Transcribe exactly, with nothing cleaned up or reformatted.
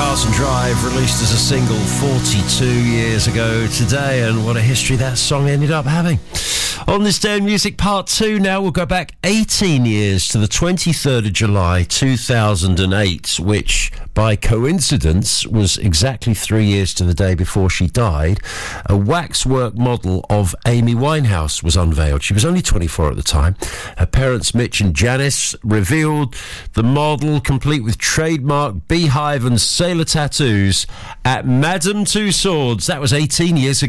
Carson Drive, released as a single forty-two years ago today, and what a history that song ended up having. On this day in music, part two now, we'll go back eighteen years to the twenty-third of July two thousand eight, which by coincidence was exactly three years to the day before she died. A waxwork model of Amy Winehouse was unveiled. She was only twenty-four at the time. Her parents, Mitch and Janice, revealed the model, complete with trademark beehive and sailor tattoos, at Madame Two Swords. That was eighteen years ago.